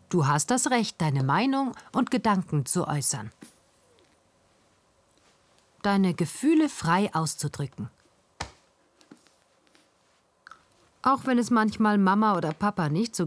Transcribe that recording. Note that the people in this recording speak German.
Du hast das Recht, deine Meinung und Gedanken zu äußern. Deine Gefühle frei auszudrücken. Auch wenn es manchmal Mama oder Papa nicht so